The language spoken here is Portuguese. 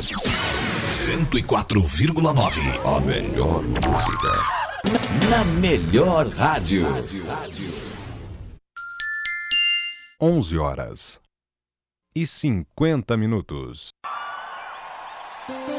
104,9. A melhor música. Na melhor rádio. 11 horas e 50 minutos.